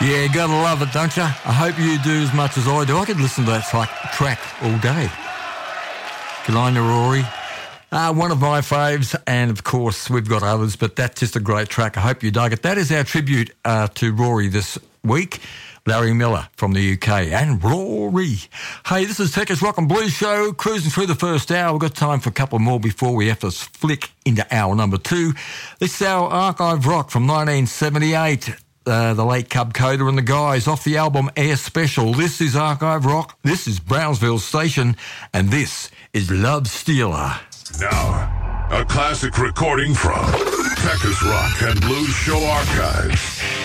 Yeah, gotta love it, don't you? I hope you do as much as I do. I could listen to that track all day. Good on you, Rory. One of my faves, and of course we've got others, but that's just a great track. I hope you dug it. That is our tribute to Rory this week. Larry Miller from the UK and Rory. Hey, this is Tech's Rock and Blues Show, cruising through the first hour. We've got time for a couple more before we have to flick into hour number 2. This is our archive rock from 1978. The late Cub Coda and the guys off the album Air Special. This is Archive Rock, this is Brownsville Station, and this is Love Stealer. Now, a classic recording from Texas Rock and Blues Show Archives.